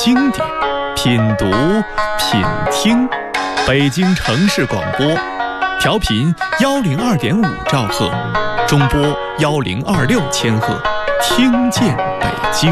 经典，品读、品听。北京城市广播，调频102.5兆赫，中波1026千赫，听见北京。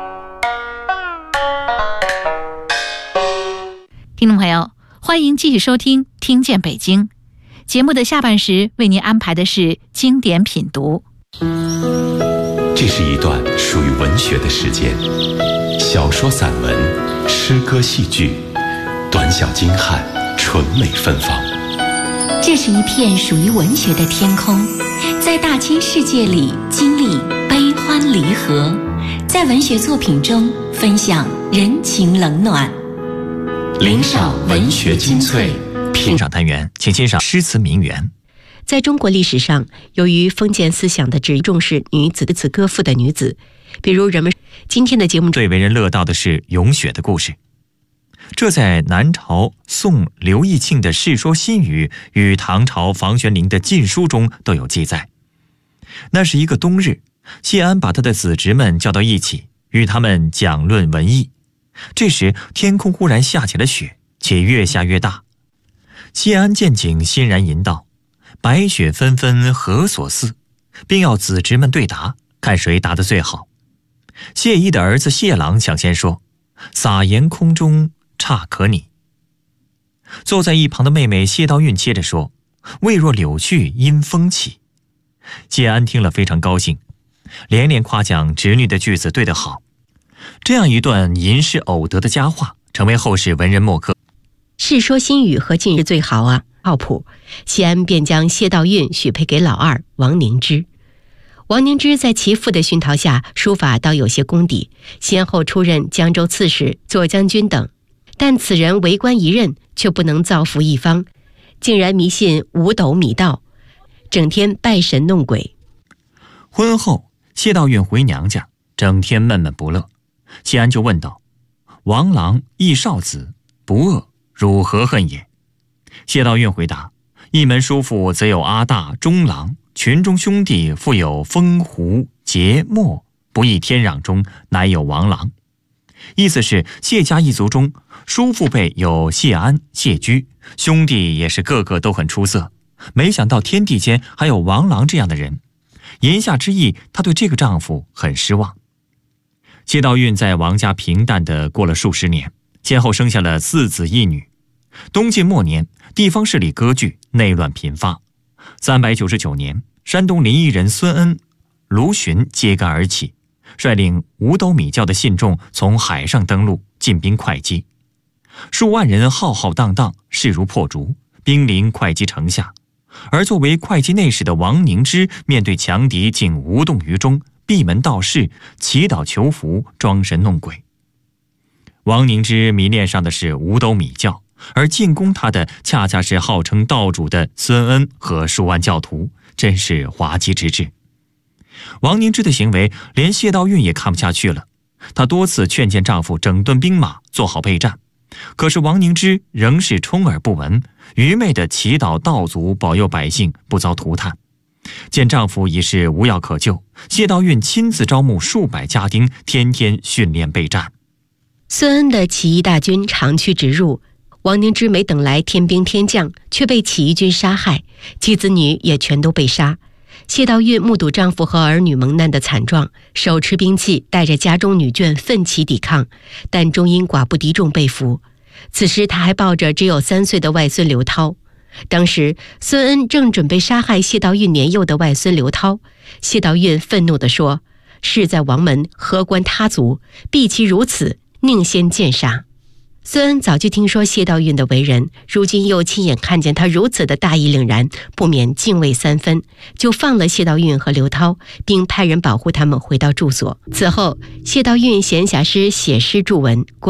听众朋友，欢迎继续收听《听见北京》节目的下半时，为您安排的是经典品读。 这是一段属于文学的时间，小说、散文、诗歌、戏剧，短小精悍，纯美芬芳。 这是一片属于文学的天空，在大千世界里经历悲欢离合，在文学作品中分享人情冷暖。 领赏文学精粹， 品赏单元，请欣赏诗词名媛。 在中国历史上，由于封建思想的重视女子的歌赋的女子，比如人们今天的节目最为人乐道的是咏雪的故事。这在南朝宋刘义庆的《世说新语》与唐朝房玄龄的《晋书》中都有记载。那是一个冬日，谢安把他的子侄们叫到一起，与他们讲论文艺。这时天空忽然下起了雪，且越下越大。谢安见景，欣然吟道：白雪纷纷何所似，并要子侄们对答，看谁答得最好。谢毅的儿子谢朗抢先说：撒盐空中差可拟。坐在一旁的妹妹谢道韫接着说：未若柳絮因风起。谢安听了非常高兴，连连夸奖侄女的句子对得好。这样一段吟诗偶得的佳话，成为后世文人墨客。《 世说新语》和近日最好啊，靠谱。谢安便将谢道韫许配给老二王凝之。王凝之在其父的熏陶下，书法倒有些功底，先后出任江州刺史、左将军等。但此人为官一任，却不能造福一方，竟然迷信五斗米道，整天拜神弄鬼。 婚后，谢道韫回娘家，整天闷闷不乐。谢安就问道：王郎亦少子，不恶，汝何恨也？谢道韫回答：一门叔父则有阿大、中郎，群中兄弟复有封、胡、节、墨，不亦天壤中，乃有王郎。意思是谢家一族中，叔父辈有谢安、谢居，兄弟也是个个都很出色，没想到天地间还有王郎这样的人。言下之意，她对这个丈夫很失望。谢道韫在王家平淡地过了数十年，先后生下了4子1女。东晋末年，地方势力割据，内乱频发。399年，山东临沂人孙恩、卢循揭竿而起，率领五斗米教的信众从海上登陆，进兵会稽。数万人浩浩荡荡，势如破竹，兵临会稽城下。而作为会稽内史的王凝之，面对强敌竟无动于衷，闭门道士，祈祷求福，装神弄鬼。王凝之迷恋上的是五斗米教，而进攻他的恰恰是号称道主的孙恩和数万教徒，真是滑稽之至。王凝之的行为连谢道韫也看不下去了，她多次劝谏丈夫整顿兵马，做好备战，可是王凝之仍是充耳不闻，愚昧地祈祷道祖保佑百姓不遭涂炭。见丈夫已是无药可救，谢道韫亲自招募数百家丁，天天训练备战。 孙恩的起义大军长驱直入，王凝之没等来天兵天将，却被起义军杀害，其子女也全都被杀。谢道韫目睹丈夫和儿女蒙难的惨状，手持兵器，带着家中女眷奋起抵抗，但终因寡不敌众被俘。此时他还抱着只有3岁的外孙刘涛。当时孙恩正准备杀害谢道韫年幼的外孙刘涛，谢道韫愤怒地说：事在王门，何关他族？必其如此，宁先剑杀。孙恩早就听说谢道韫的为人，如今又亲眼看见他如此的大义凛然，不免敬畏3分，就放了谢道韫和刘涛，并派人保护他们回到住所。此后，谢道韫闲暇时写诗著文。